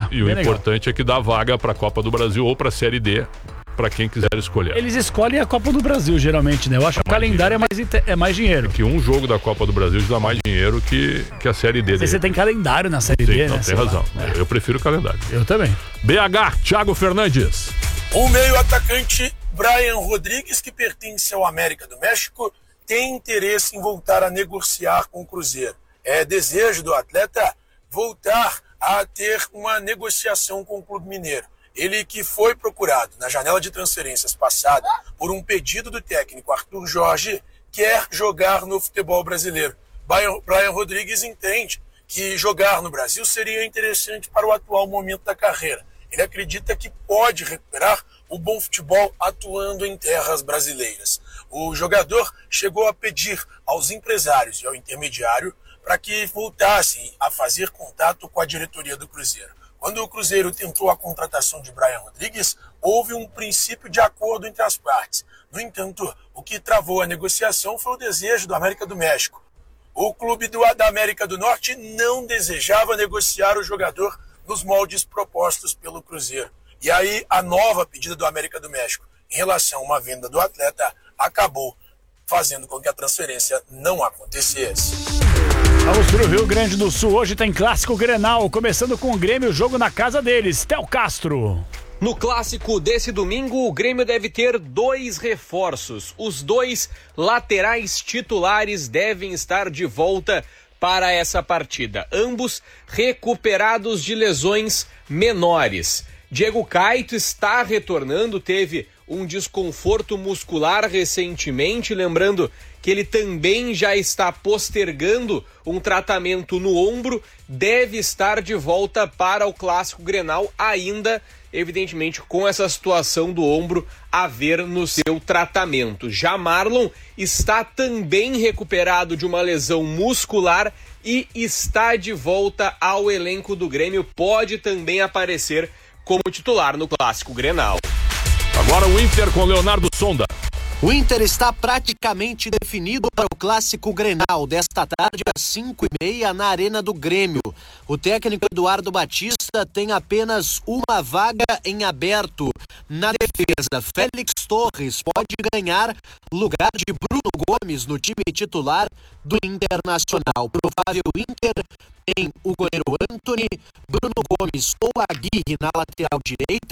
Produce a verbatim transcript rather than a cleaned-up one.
E o Bem importante legal. é que dá vaga para a Copa do Brasil ou para a Série D, para quem quiser escolher. Eles escolhem a Copa do Brasil, geralmente, né? Eu acho que o calendário é mais, inte- é mais dinheiro. Que um jogo da Copa do Brasil dá mais dinheiro que, que a Série D. Você, você tem calendário na Série Sim, D, não, né? tem razão. Eu prefiro o calendário. Eu também. B H, Thiago Fernandes. O meio-atacante Brian Rodrigues, que pertence ao América do México, tem interesse em voltar a negociar com o Cruzeiro. É desejo do atleta voltar a ter uma negociação com o Clube Mineiro. Ele que foi procurado na janela de transferências passada por um pedido do técnico Arthur Jorge, quer jogar no futebol brasileiro. Brian, Brian Rodrigues entende que jogar no Brasil seria interessante para o atual momento da carreira. Ele acredita que pode recuperar o bom futebol atuando em terras brasileiras. O jogador chegou a pedir aos empresários e ao intermediário para que voltassem a fazer contato com a diretoria do Cruzeiro. Quando o Cruzeiro tentou a contratação de Brian Rodrigues, houve um princípio de acordo entre as partes. No entanto, o que travou a negociação foi o desejo do América do México. O clube do, da América do Norte não desejava negociar o jogador nos moldes propostos pelo Cruzeiro. E aí a nova pedida do América do México em relação a uma venda do atleta acabou fazendo com que a transferência não acontecesse. Vamos pro Rio Grande do Sul. Hoje tem Clássico Grenal, começando com o Grêmio, jogo na casa deles. Théo Castro. No clássico desse domingo, o Grêmio deve ter dois reforços. Os dois laterais titulares devem estar de volta para essa partida. Ambos recuperados de lesões menores. Diego Caito está retornando, teve um desconforto muscular recentemente, lembrando que ele também já está postergando um tratamento no ombro, deve estar de volta para o Clássico Grenal, ainda, evidentemente, com essa situação do ombro a ver no seu tratamento. Já Marlon está também recuperado de uma lesão muscular e está de volta ao elenco do Grêmio, pode também aparecer como titular no Clássico Grenal. Agora o Inter com Leonardo Sonda. O Inter está praticamente definido para o Clássico Grenal desta tarde às cinco e meia na Arena do Grêmio. O técnico Eduardo Batista tem apenas uma vaga em aberto. Na defesa, Félix Torres pode ganhar lugar de Bruno Gomes no time titular do Internacional. Provável Inter tem o goleiro Antony, Bruno Gomes ou Aguirre na lateral direita,